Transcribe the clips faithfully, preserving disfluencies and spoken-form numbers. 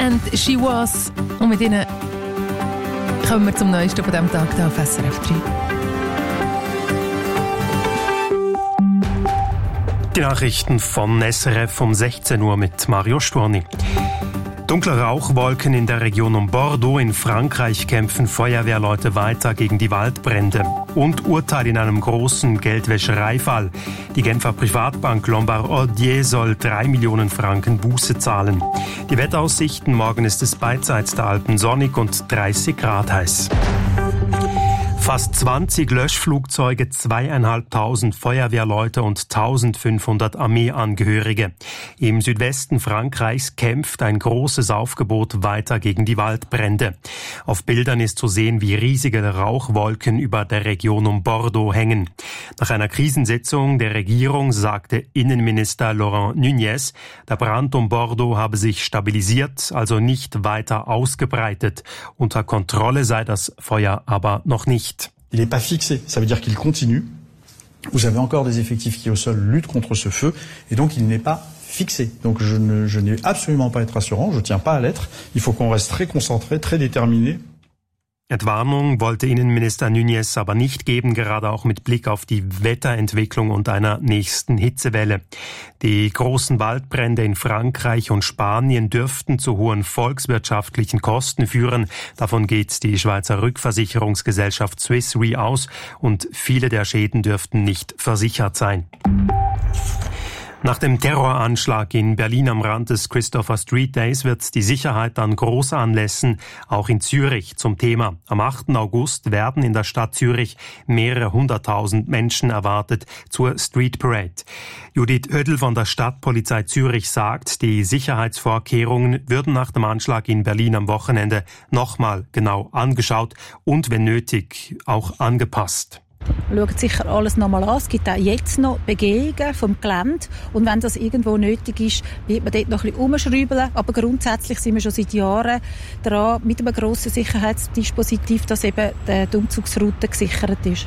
Band She Was. Und mit ihnen kommen wir zum Neuesten von diesem Tag hier auf S R F drei. Die Nachrichten von S R F um sechzehn Uhr mit Mario Storni. Dunkle Rauchwolken in der Region um Bordeaux in Frankreich kämpfen Feuerwehrleute weiter gegen die Waldbrände. Und Urteil in einem großen Geldwäschereifall. Die Genfer Privatbank Lombard Odier soll drei Millionen Franken Buße zahlen. Die Wetteraussichten: morgen ist es beidseits der Alpen sonnig und dreißig Grad heiß. Fast zwanzig Löschflugzeuge, zweieinhalbtausend Feuerwehrleute und eintausendfünfhundert Armeeangehörige. Im Südwesten Frankreichs kämpft ein großes Aufgebot weiter gegen die Waldbrände. Auf Bildern ist zu sehen, wie riesige Rauchwolken über der Region um Bordeaux hängen. Nach einer Krisensitzung der Regierung sagte Innenminister Laurent Nunez, der Brand um Bordeaux habe sich stabilisiert, also nicht weiter ausgebreitet. Unter Kontrolle sei das Feuer aber noch nicht. Il n'est pas fixé, ça veut dire qu'il continue. Vous avez encore des effectifs qui au sol luttent contre ce feu et donc il n'est pas fixé. Donc je ne je n'ai absolument pas à être rassurant, je tiens pas à l'être. Il faut qu'on reste très concentré, très déterminé. Entwarnung wollte Innenminister Nunez aber nicht geben, gerade auch mit Blick auf die Wetterentwicklung und einer nächsten Hitzewelle. Die großen Waldbrände in Frankreich und Spanien dürften zu hohen volkswirtschaftlichen Kosten führen. Davon geht die Schweizer Rückversicherungsgesellschaft Swiss Re aus und viele der Schäden dürften nicht versichert sein. Nach dem Terroranschlag in Berlin am Rand des Christopher Street Days wird die Sicherheit an Großanlässen auch in Zürich zum Thema. Am achten August werden in der Stadt Zürich mehrere hunderttausend Menschen erwartet zur Street Parade. Judith Oedl von der Stadtpolizei Zürich sagt, die Sicherheitsvorkehrungen würden nach dem Anschlag in Berlin am Wochenende nochmal genau angeschaut und wenn nötig auch angepasst. Wir schauen sicher alles nochmal an. Es gibt auch jetzt noch Begehungen vom Gelände. Und wenn das irgendwo nötig ist, wird man dort noch ein bisschen umschrauben. Aber grundsätzlich sind wir schon seit Jahren dran mit einem grossen Sicherheitsdispositiv, dass eben die Umzugsroute gesichert ist.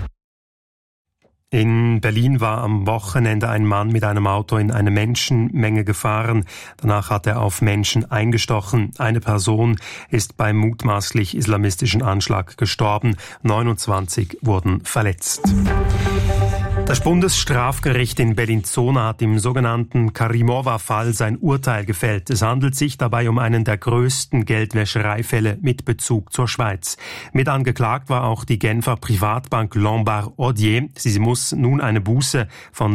In Berlin war am Wochenende ein Mann mit einem Auto in eine Menschenmenge gefahren. Danach hat er auf Menschen eingestochen. Eine Person ist beim mutmaßlich islamistischen Anschlag gestorben. neunundzwanzig wurden verletzt. Das Bundesstrafgericht in Bellinzona hat im sogenannten Karimova-Fall sein Urteil gefällt. Es handelt sich dabei um einen der größten Geldwäschereifälle mit Bezug zur Schweiz. Mit angeklagt war auch die Genfer Privatbank Lombard Odier. Sie muss nun eine Buße von